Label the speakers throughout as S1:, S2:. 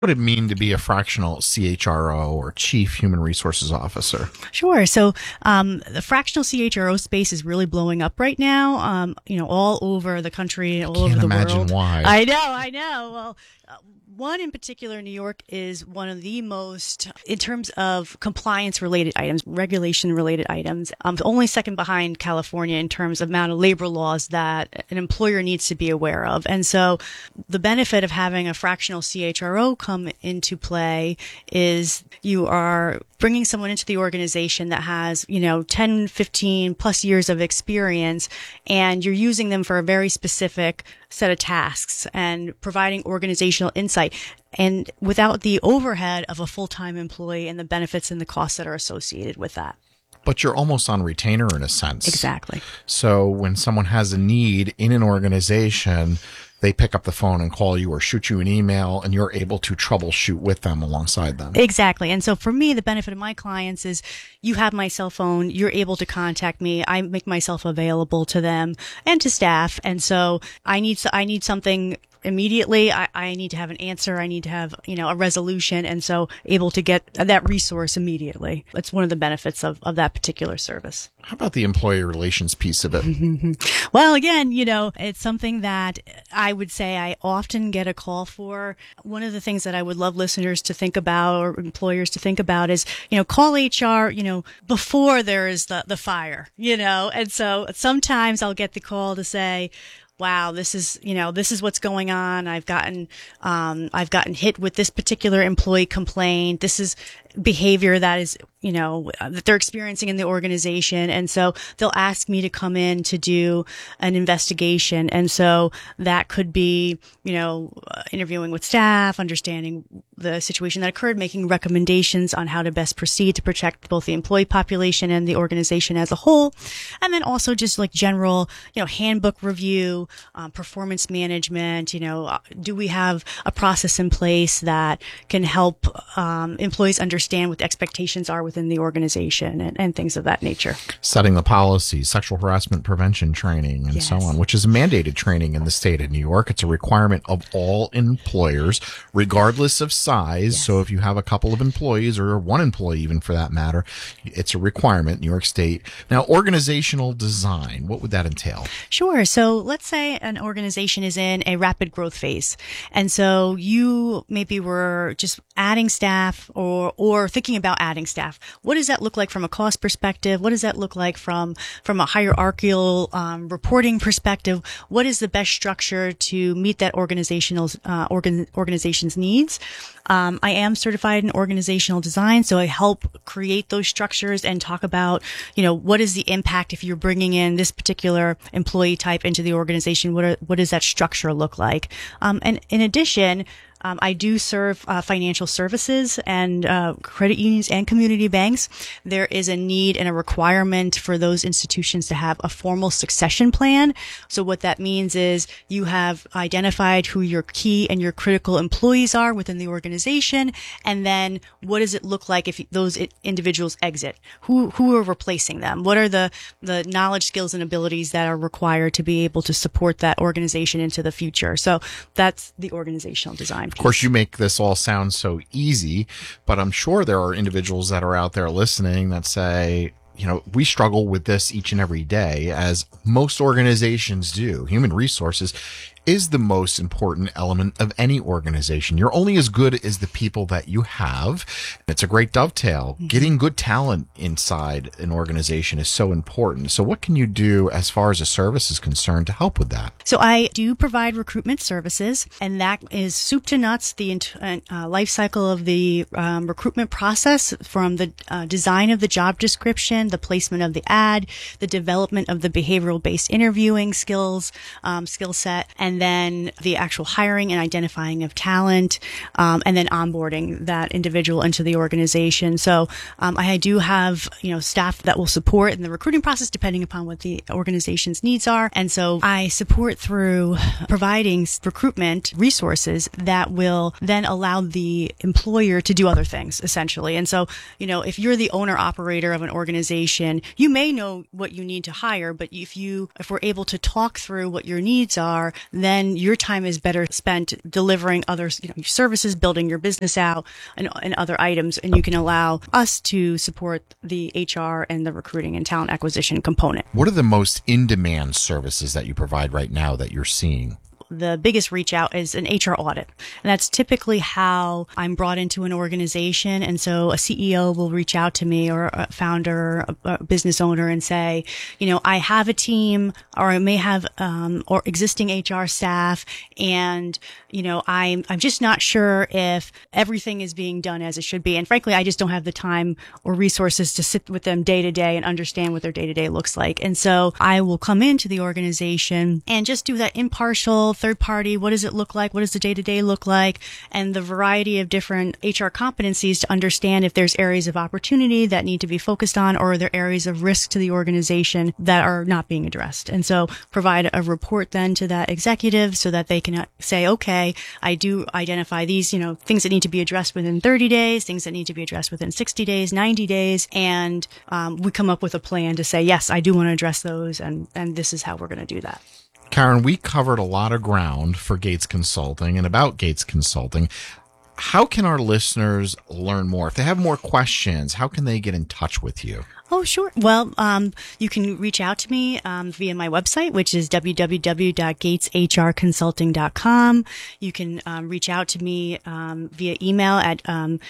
S1: What would it mean to be a fractional CHRO or Chief Human Resources Officer?
S2: Sure. So the fractional CHRO space is really blowing up right now. All over the country, all over the world.
S1: Can't imagine why.
S2: I know. Well, one in particular, New York is one of the most, in terms of compliance-related items, regulation-related items, only second behind California in terms of amount of labor laws that an employer needs to be aware of. And so the benefit of having a fractional CHRO come into play is you are bringing someone into the organization that has, 10, 15 plus years of experience, and you're using them for a very specific set of tasks and providing organizational insight, and without the overhead of a full-time employee and the benefits and the costs that are associated with that.
S1: But you're almost on retainer in a sense.
S2: Exactly.
S1: So when someone has a need in an organization, they pick up the phone and call you or shoot you an email, and you're able to troubleshoot with them alongside them.
S2: Exactly. And so for me, the benefit of my clients is you have my cell phone, you're able to contact me, I make myself available to them and to staff. And so I need something immediately. I need to have an answer. I need to have, a resolution. And so able to get that resource immediately. That's one of the benefits of that particular service.
S1: How about the employee relations piece of it?
S2: Well, again, it's something that I would say I often get a call for. One of the things that I would love listeners to think about, or employers to think about, is, call HR, before there is the fire, and so sometimes I'll get the call to say, wow, this is what's going on. I've gotten hit with this particular employee complaint. This is behavior that is, that they're experiencing in the organization. And so they'll ask me to come in to do an investigation. And so that could be, interviewing with staff, understanding the situation that occurred, making recommendations on how to best proceed to protect both the employee population and the organization as a whole. And then also just like general, handbook review, performance management, do we have a process in place that can help employees understand what the expectations are within the organization and things of that nature.
S1: Setting the policy, sexual harassment prevention training, and so on, which is mandated training in the state of New York. It's a requirement of all employers, regardless of size. Yes. So if you have a couple of employees, or one employee even for that matter, it's a requirement, New York State. Now, organizational design, what would that entail?
S2: Sure. So let's say an organization is in a rapid growth phase. And so you maybe were just adding staff or thinking about adding staff. What does that look like from a cost perspective? What does that look like from a hierarchical reporting perspective? What is the best structure to meet that organization's needs? I am certified in organizational design, so I help create those structures and talk about, what is the impact if you're bringing in this particular employee type into the organization? What does that structure look like? And in addition, I do serve financial services and credit unions and community banks. There is a need and a requirement for those institutions to have a formal succession plan. So what that means is you have identified who your key and your critical employees are within the organization, and then what does it look like if those individuals exit? Who are replacing them? What are the knowledge, skills, and abilities that are required to be able to support that organization into the future? So that's the organizational design.
S1: Of course, you make this all sound so easy, but I'm sure there are individuals that are out there listening that say, we struggle with this each and every day, as most organizations do. Human resources is the most important element of any organization. You're only as good as the people that you have. It's a great dovetail. Mm-hmm. Getting good talent inside an organization is so important. So what can you do as far as a service is concerned to help with that?
S2: So I do provide recruitment services, and that is soup to nuts, the life cycle of the recruitment process, from the design of the job description, the placement of the ad, the development of the behavioral-based interviewing skill set, and then the actual hiring and identifying of talent, and then onboarding that individual into the organization. So I do have staff that will support in the recruiting process depending upon what the organization's needs are. And so I support through providing recruitment resources that will then allow the employer to do other things, essentially. And so, if you're the owner operator of an organization, you may know what you need to hire, but if we're able to talk through what your needs are, then your time is better spent delivering other services, building your business out, and other items. And you can allow us to support the HR and the recruiting and talent acquisition component.
S1: What are the most in-demand services that you provide right now that you're seeing?
S2: The biggest reach out is an HR audit. And that's typically how I'm brought into an organization. And so a CEO will reach out to me, or a founder, a business owner, and say, I have a team, or I may have, or existing HR staff. And, I'm just not sure if everything is being done as it should be. And frankly, I just don't have the time or resources to sit with them day to day and understand what their day to day looks like. And so I will come into the organization and just do that impartial third party. What does it look like? What does the day to day look like? And the variety of different HR competencies to understand if there's areas of opportunity that need to be focused on, or are there areas of risk to the organization that are not being addressed. And so provide a report then to that executive so that they can say, okay, I do identify these, things that need to be addressed within 30 days, things that need to be addressed within 60 days, 90 days. And we come up with a plan to say, yes, I do want to address those. And this is how we're going to do that.
S1: Karen, we covered a lot of ground for Gates Consulting and about Gates Consulting. How can our listeners learn more? If they have more questions, how can they get in touch with you?
S2: Oh, sure. Well, you can reach out to me via my website, which is www.gateshrconsulting.com. You can reach out to me via email at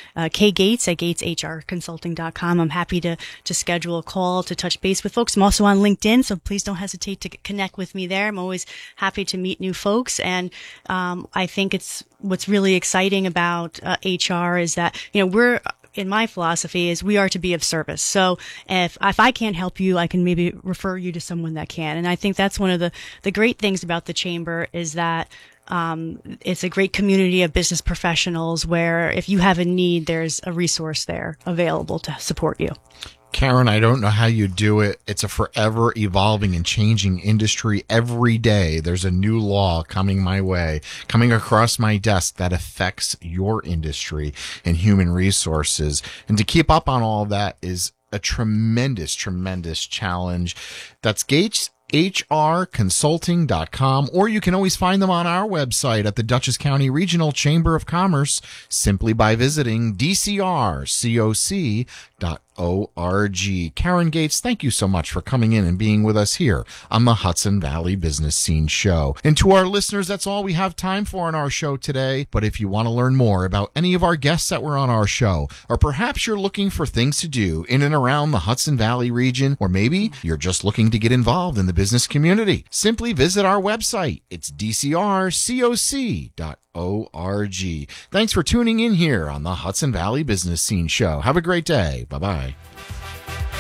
S2: kgates@gateshrconsulting.com. I'm happy to schedule a call to touch base with folks. I'm also on LinkedIn, so please don't hesitate to connect with me there. I'm always happy to meet new folks. And I think what's really exciting about HR is that, in my philosophy is we are to be of service. So if I can't help you, I can maybe refer you to someone that can. And I think that's one of the great things about the Chamber is that it's a great community of business professionals where if you have a need, there's a resource there available to support you.
S1: Karen, I don't know how you do it. It's a forever evolving and changing industry. Every day there's a new law coming my way, coming across my desk that affects your industry and human resources. And to keep up on all that is a tremendous, tremendous challenge. That's GatesHRconsulting.com, or you can always find them on our website at the Dutchess County Regional Chamber of Commerce simply by visiting dcrcoc.org. Karen Gates, thank you so much for coming in and being with us here on the Hudson Valley Business Scene Show. And to our listeners, that's all we have time for on our show today. But if you want to learn more about any of our guests that were on our show, or perhaps you're looking for things to do in and around the Hudson Valley region, or maybe you're just looking to get involved in the business community, simply visit our website. It's dcrcoc.org. Thanks for tuning in here on the Hudson Valley Business Scene Show. Have a great day. Bye-bye.